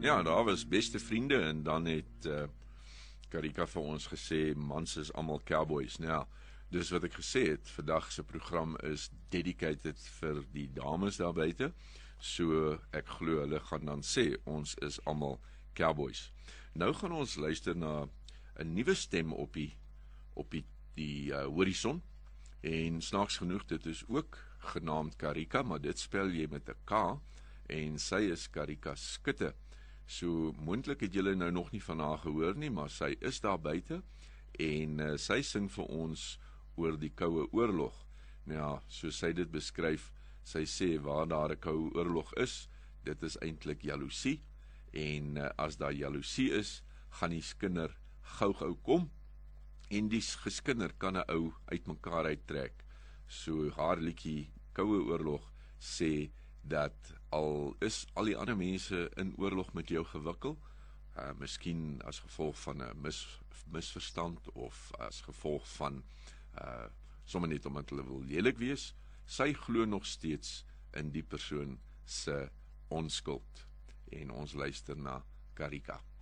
Ja, daar was beste vriende en dan het Karika vir ons gesê, mans is almal cowboys. Nou, dis wat ek gesê het, vandag se program is dedicated vir die dames daar buite. So ek glo hulle gaan dan sê, ons is almal cowboys. Nou gaan ons luister na 'n nuwe stem op die horison. En snaaks genoeg, dit is ook genaamd Karika, maar dit spel jy met 'n K, en sy is Karika Skutte. So moontlik het julle nou nog nie van haar gehoor nie, maar sy is daar buite, en sy sing vir ons oor die Koue Oorlog. Nou ja, soos sy dit beskryf, sy sê waar daar 'n koue oorlog is, dit is eintlik jaloesie, en as daar jaloesie is, gaan die skinder gou kom, en die geskinder kan 'n ou uitmekaar uittrek. So haar liedjie Koue Oorlog sê dat al is al die ander mense in oorlog met jou gewikkel, miskien as gevolg van 'n misverstand of as gevolg van sommer net omdat hulle wil lelik wees, sy glo nog steeds in die persoon se onskuld. En ons luister na Karika.